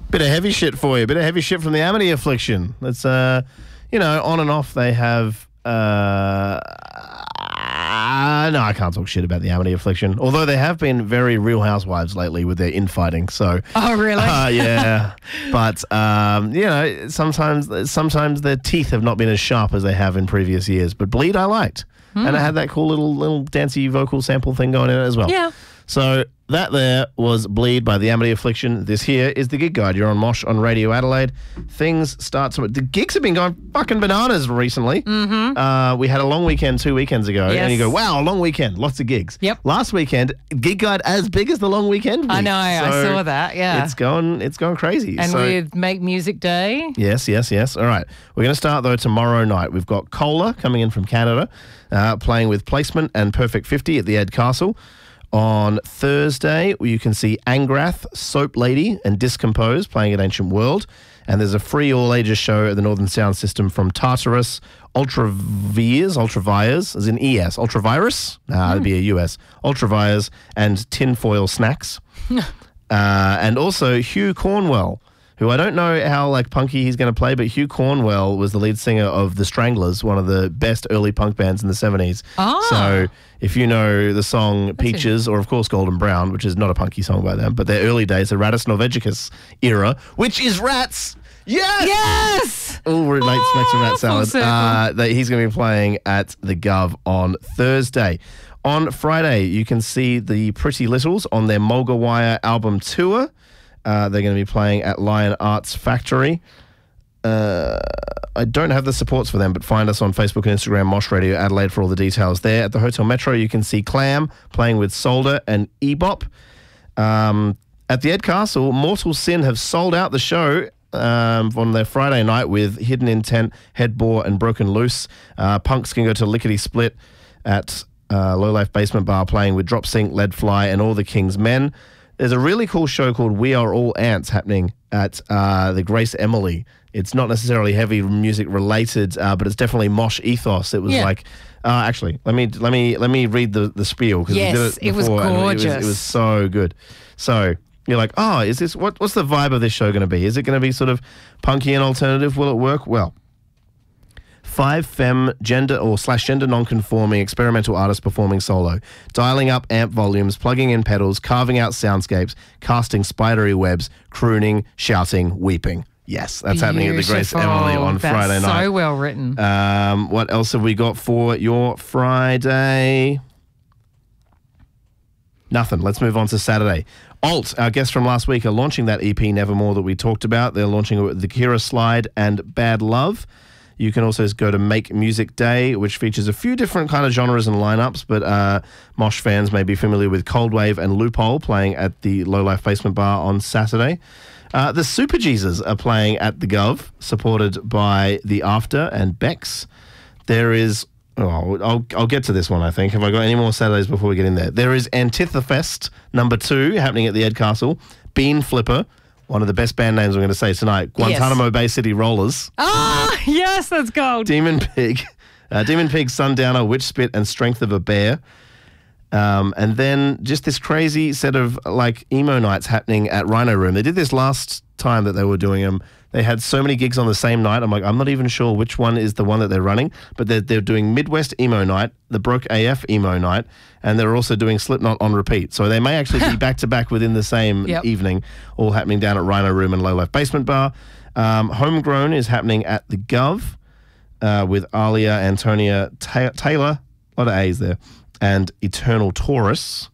Bit of heavy shit for you. Bit of heavy shit from the Amity Affliction. It's, on and off they have... no, I can't talk shit about the Amity Affliction. Although they have been very Real Housewives lately with their infighting. So, oh, really? Yeah. But, sometimes their teeth have not been as sharp as they have in previous years. But Bleed I liked. And it had that cool little dancey vocal sample thing going in it as well. Yeah. So that there was Bleed by the Amity Affliction. This here is the Gig Guide. You're on Mosh on Radio Adelaide. Things start to... The gigs have been going fucking bananas recently. Mm-hmm. We had a long weekend 2 weekends ago. Yes. And you go, wow, a long weekend. Lots of gigs. Yep. Last weekend, Gig Guide as big as the long weekend week. I know. I saw that, yeah. It's going crazy. And with Make Music Day. Yes. All right. We're going to start, though, tomorrow night. We've got Kohler coming in from Canada, playing with Placement and Perfect 50 at the Ed Castle. On Thursday, you can see Angrath, Soap Lady, and Discompose playing at Ancient World. And there's a free all-ages show at the Northern Sound System from Tartarus, Ultravires, as in ES, Ultravirus? That'd be a US. Ultravirus and Tinfoil Snacks. And also Hugh Cornwell, who I don't know how punky he's going to play, but Hugh Cornwell was the lead singer of The Stranglers, one of the best early punk bands in the 70s. Oh. So if you know the song Peaches, or of course Golden Brown, which is not a punky song by them, but their early days, the Radis Norvegicus era, which is Rats. Yes! All mates make some rat salad. He's going to be playing at the Gov on Thursday. On Friday, you can see the Pretty Littles on their Mulga Wire album tour. They're going to be playing at Lion Arts Factory. I don't have the supports for them, but find us on Facebook and Instagram, Mosh Radio Adelaide, for all the details there. At the Hotel Metro, you can see Clam playing with Solder and Ebop. At the Ed Castle, Mortal Sin have sold out the show on their Friday night with Hidden Intent, Headbore, and Broken Loose. Punks can go to Lickety Split at Low Life Basement Bar playing with Drop Sync, Lead Fly, and All the King's Men. There's a really cool show called We Are All Ants happening at the Grace Emily. It's not necessarily heavy music related, but it's definitely mosh ethos. It was actually, let me read the spiel, because we did it before. It was gorgeous. It was so good. So you're like, is this what's the vibe of this show going to be? Is it going to be sort of punky and alternative? Will it work? Well, 5 femme gender /gender non-conforming experimental artists performing solo, dialing up amp volumes, plugging in pedals, carving out soundscapes, casting spidery webs, crooning, shouting, weeping. Yes, that's happening at the Grace Emily on Friday night. So well written. What else have we got for your Friday? Nothing. Let's move on to Saturday. Alt, our guest from last week, are launching that EP Nevermore that we talked about. They're launching it with the Kira Slide and Bad Love. You can also go to Make Music Day, which features a few different kind of genres and lineups, but Mosh fans may be familiar with Cold Wave and Loophole playing at the Low Life Basement Bar on Saturday. The Super Jesus are playing at the Gov, supported by The After and Bex. There is... I'll get to this one, I think. Have I got any more Saturdays before we get in there? There is Antithefest #2 happening at the Ed Castle. Bean Flipper, one of the best band names I'm going to say tonight. Guantanamo Bay City Rollers. Ah, yes, that's gold. Demon Pig, Sundowner, Witch Spit, and Strength of a Bear. And then just this crazy set of emo nights happening at Rhino Room. They did this last time that they were doing them. They had so many gigs on the same night. I'm not even sure which one is the one that they're running, but they're doing Midwest Emo Night, the Broke AF Emo Night, and they're also doing Slipknot on repeat. So they may actually be back-to-back within the same evening, all happening down at Rhino Room and Low Life Basement Bar. Homegrown is happening at the Gov with Alia, Antonia Taylor, a lot of A's there, and Eternal Taurus.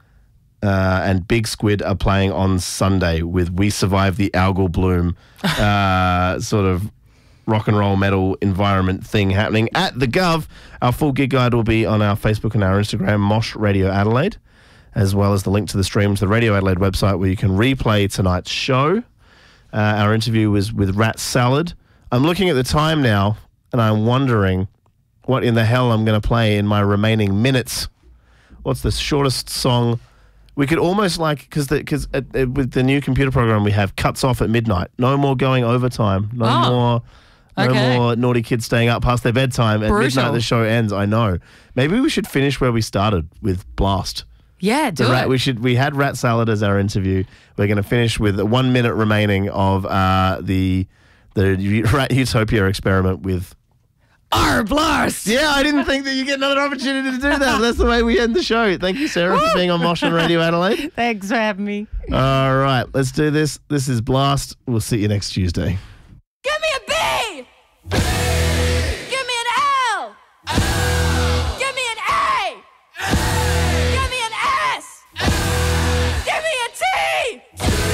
And Big Squid are playing on Sunday with We Survive the Algal Bloom sort of rock and roll metal environment thing happening at the Gov. Our full gig guide will be on our Facebook and our Instagram, Mosh Radio Adelaide, as well as the link to the stream to the Radio Adelaide website where you can replay tonight's show. Our interview was with Rat Salad. I'm looking at the time now and I'm wondering what in the hell I'm going to play in my remaining minutes. What's the shortest song? We could almost because with the new computer program we have, cuts off at midnight. No more going overtime. No more naughty kids staying up past their bedtime. At midnight the show ends. I know. Maybe we should finish where we started with Blast. Yeah, do it. We had Rat Salad as our interview. We're going to finish with 1 minute remaining of the Rat Utopia experiment with. Blast! Yeah, I didn't think that you get another opportunity to do that. That's the way we end the show. Thank you, Sarah, for being on Mosh on Radio Adelaide. Thanks for having me. All right, let's do this. This is Blast. We'll see you next Tuesday. Give me a B!